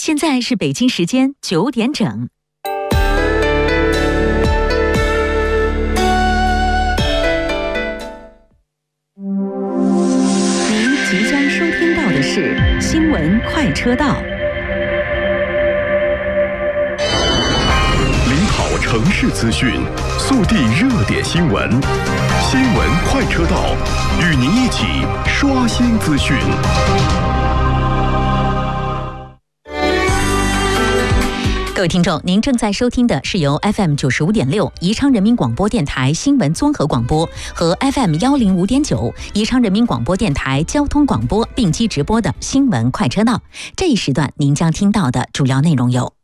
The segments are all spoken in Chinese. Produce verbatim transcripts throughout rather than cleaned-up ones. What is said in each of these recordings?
现在是北京时间九点整。您即将收听到的是新闻快车道。 领跑城市资讯，速递热点新闻。新闻快车道，与您一起刷新资讯。 各位听众，您正在收听的是由 F M 九十五点六宜昌人民广播电台新闻综合广播和 F M 幺零五点九宜昌人民广播电台交通广播并机直播的新闻快车道。这一时段您将听到的主要内容有：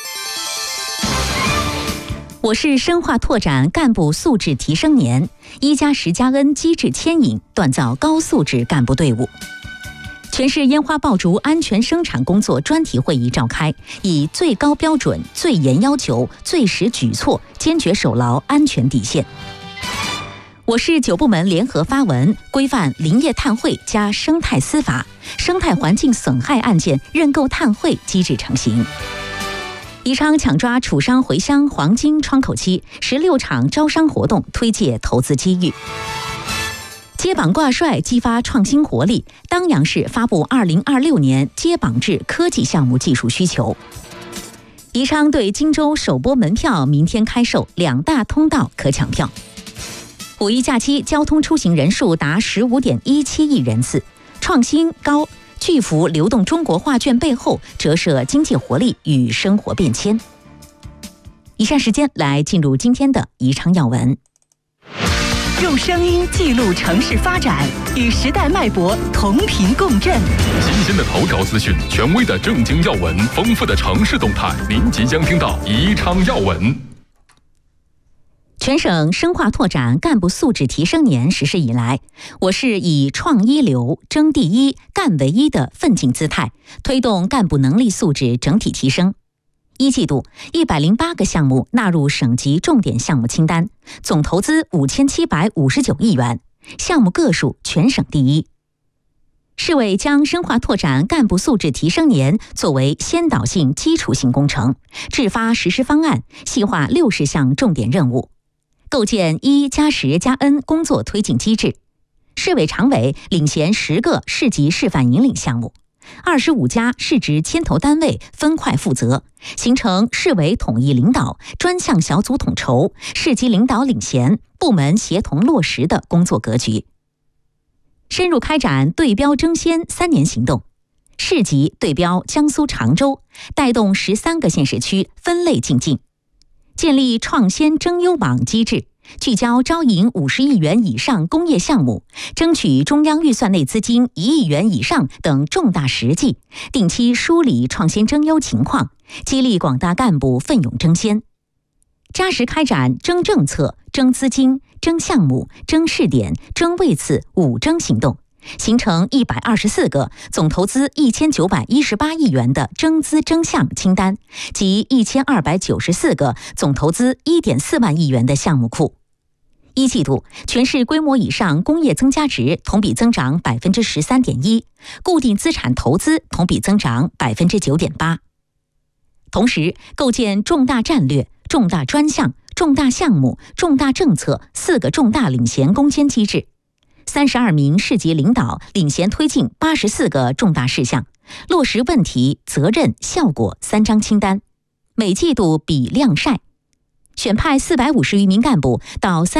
我市深化拓展干部素质提升年，一加十加 N 机制牵引，锻造高素质干部队伍。全市烟花爆竹安全生产工作专题会议召开，以最高标准、最严要求、最实举措，坚决守牢安全底线。我市九部门联合发文，规范林业碳汇加生态司法，生态环境损害案件认购碳汇机制成型。宜昌抢抓楚商回乡黄金窗口期，十六场招商活动推介投资机遇。接榜挂帅激发创新活力，当阳市发布二零二六年接榜制科技项目技术需求。宜昌对荆州首播门票明天开售，两大通道可抢票。五一假期交通出行人数达十五点一七亿人次，创新高。巨幅流动中国画卷背后折射经济活力与生活变迁。以下时间来进入今天的宜昌要闻。 用声音记录城市发展，与时代脉搏同频共振。 新鲜的头条资讯，权威的政经要闻，丰富的城市动态，您即将听到宜昌要闻。 全省深化拓展干部素质提升年实施以来，我市以创一流、争第一、干为一的奋进姿态，推动干部能力素质整体提升。一季度，一百零八个项目纳入省级重点项目清单，总投资五千七百五十九亿元，项目个数全省第一。市委将深化拓展干部素质提升年作为先导性基础性工程，制发实施方案，细化六十项重点任务，构建一加十加 N 工作推进机制。市委常委领衔十个市级示范引领项目，二十五家市直牵头单位分块负责，形成市委统一领导、专项小组统筹、市级领导领衔、部门协同落实的工作格局。深入开展对标争先三年行动，市级对标江苏常州，带动十三个县市区分类竞进，建立创先争优网机制，聚焦招引五十亿元以上工业项目，争取中央预算内资金一亿元以上等重大实际，定期梳理创新争优情况，激励广大干部奋勇争先。扎实开展争政策、争资金、争项目、争试点、争位次五争行动，形成一百二十四个总投资一千九百一十八亿元的争资争项清单及一千二百九十四个总投资一点四万亿元的项目库。一季度，全市规模以上工业增加值同比增长百分之十三点一，固定资产投资同比增长百分之九点八。同时，构建重大战略、重大专项、重大项目、重大政策四个重大领衔攻坚机制。三十二名市级领导领衔推进八十四个重大事项，落实问题、责任、效果三张清单，每季度比量晒。选派四百五十余名干部到三